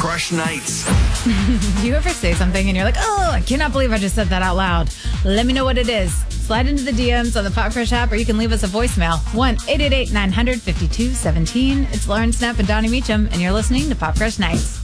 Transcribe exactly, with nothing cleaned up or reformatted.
Crush Nights. Do you ever say something and you're like, oh, I cannot believe I just said that out loud? Let me know what it is. Slide into the D Ms on the Pop Crush app, or you can leave us a voicemail. one eight eight eight nine hundred fifty-two seventeen. It's Lauren Snap and Donnie Meacham, and you're listening to Pop Crush Nights.